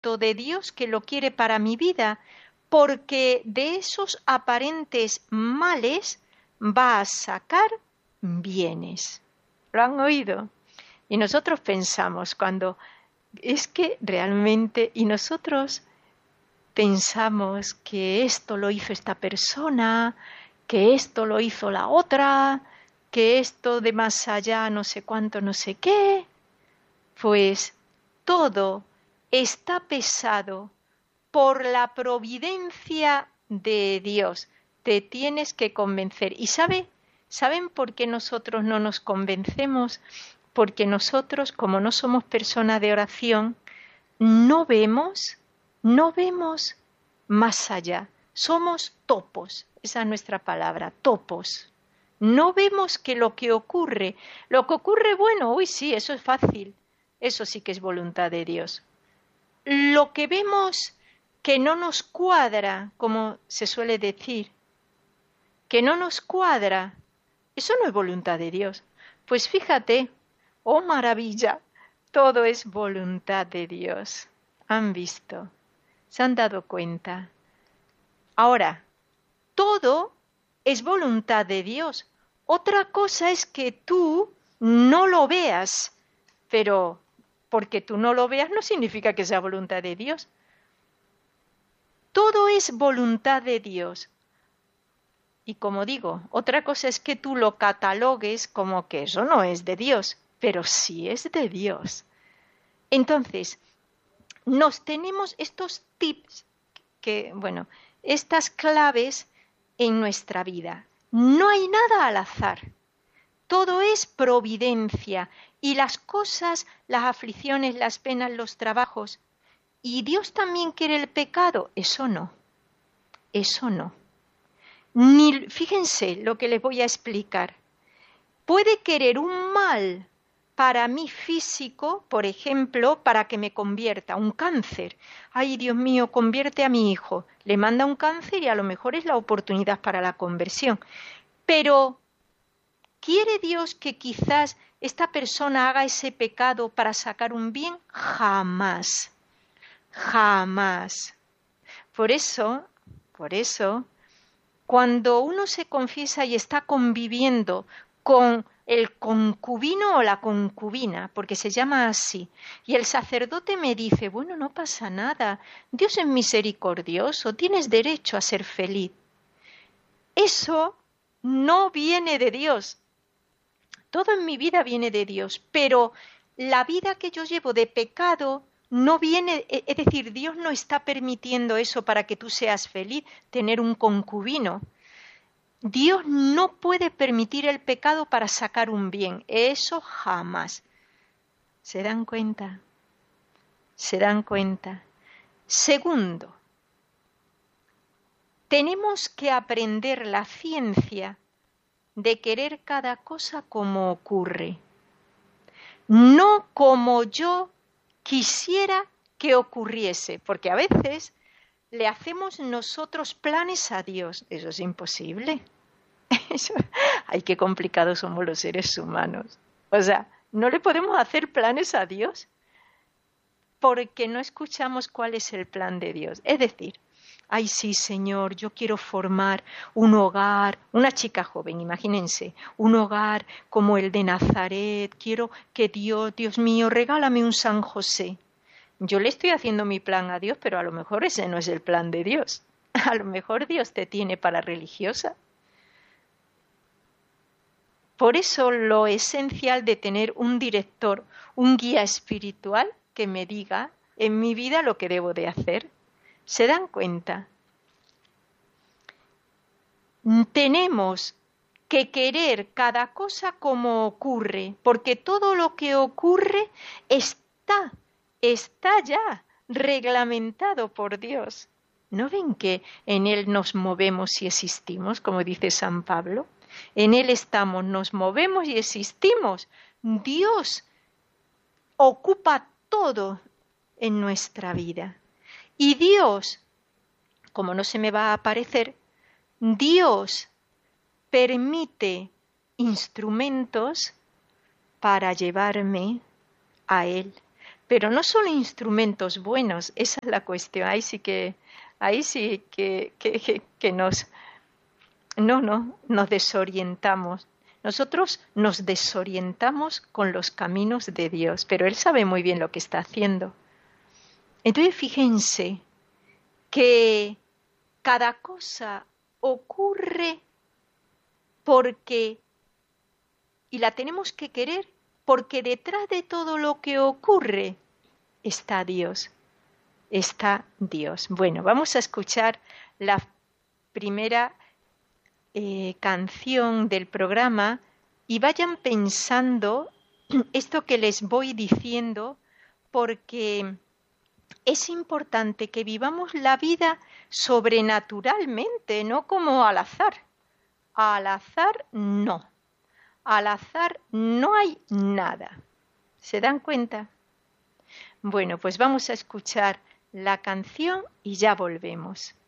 propósito de Dios que lo quiere para mi vida, porque de esos aparentes males va a sacar bienes. ¿Lo han oído? Y nosotros pensamos cuando es que realmente, y nosotros pensamos que esto lo hizo esta persona, que esto lo hizo la otra, que esto de más allá no sé cuánto, no sé qué. Pues todo está pesado por la providencia de Dios. Te tienes que convencer. ¿Y saben por qué nosotros no nos convencemos? Porque nosotros, como no somos personas de oración, no vemos más allá. Somos topos. Esa es nuestra palabra, topos. No vemos que lo que ocurre, bueno, uy, sí, eso es fácil. Eso sí que es voluntad de Dios. Lo que vemos que no nos cuadra, como se suele decir, que no nos cuadra, eso no es voluntad de Dios. Pues fíjate, oh maravilla, todo es voluntad de Dios. ¿Han visto? ¿Se han dado cuenta? Ahora, todo es voluntad de Dios. Otra cosa es que tú no lo veas, pero porque tú no lo veas no significa que sea voluntad de Dios. Todo es voluntad de Dios. Y como digo, otra cosa es que tú lo catalogues como que eso no es de Dios, pero sí es de Dios. Entonces, nos tenemos estos tips estas claves en nuestra vida. No hay nada al azar. Todo es providencia y las cosas, las aflicciones, las penas, los trabajos. ¿Y Dios también quiere el pecado? Eso no. Eso no. Fíjense lo que les voy a explicar. Puede querer un mal para mí físico, por ejemplo, para que me convierta, un cáncer. Ay, Dios mío, convierte a mi hijo. Le manda un cáncer y a lo mejor es la oportunidad para la conversión. Pero, ¿quiere Dios que quizás esta persona haga ese pecado para sacar un bien? Jamás. Jamás. Por eso, cuando uno se confiesa y está conviviendo con el concubino o la concubina, porque se llama así, y el sacerdote me dice, bueno, no pasa nada, Dios es misericordioso, tienes derecho a ser feliz. Eso no viene de Dios. Todo en mi vida viene de Dios, pero la vida que yo llevo de pecado no viene, es decir, Dios no está permitiendo eso para que tú seas feliz, tener un concubino. Dios no puede permitir el pecado para sacar un bien, eso jamás. ¿Se dan cuenta? ¿Se dan cuenta? Segundo, tenemos que aprender la ciencia de querer cada cosa como ocurre, no como yo quisiera que ocurriese, porque a veces le hacemos nosotros planes a Dios. Eso es imposible. Ay, qué complicados somos los seres humanos. O sea, no le podemos hacer planes a Dios porque no escuchamos cuál es el plan de Dios. Es decir, ay, sí, Señor, yo quiero formar un hogar, una chica joven, imagínense, un hogar como el de Nazaret. Quiero que Dios mío, regálame un San José. Yo le estoy haciendo mi plan a Dios, pero a lo mejor ese no es el plan de Dios. A lo mejor Dios te tiene para religiosa. Por eso lo esencial de tener un director, un guía espiritual que me diga en mi vida lo que debo de hacer. ¿Se dan cuenta? Tenemos que querer cada cosa como ocurre, porque todo lo que ocurre está ya reglamentado por Dios. ¿No ven que en Él nos movemos y existimos, como dice San Pablo? En Él estamos, nos movemos y existimos. Dios ocupa todo en nuestra vida. Y Dios, como no se me va a aparecer, Dios permite instrumentos para llevarme a Él. pero no son instrumentos buenos, esa es la cuestión. Ahí sí que nos desorientamos. Nosotros nos desorientamos con los caminos de Dios, pero Él sabe muy bien lo que está haciendo. Entonces, fíjense que cada cosa ocurre porque, y la tenemos que querer, porque detrás de todo lo que ocurre está Dios. Está Dios. Bueno, vamos a escuchar la primera canción del programa y vayan pensando esto que les voy diciendo, porque es importante que vivamos la vida sobrenaturalmente, no como al azar. Al azar no. Al azar no hay nada. ¿Se dan cuenta? Bueno, pues vamos a escuchar la canción y ya volvemos.